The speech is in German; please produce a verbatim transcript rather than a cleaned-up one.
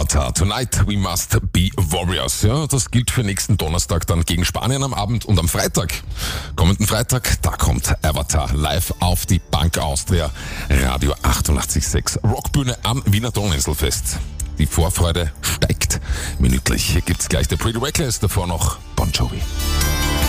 Avatar, Tonight We Must Be Warriors. Ja, das gilt für nächsten Donnerstag dann gegen Spanien am Abend und am Freitag, kommenden Freitag, da kommt Avatar live auf die Bank Austria, Radio achtundachtzig Komma sechs, Rockbühne am Wiener Donauinselfest. Die Vorfreude steigt minütlich. Hier gibt's gleich der Pretty Reckless, davor noch Bon Jovi.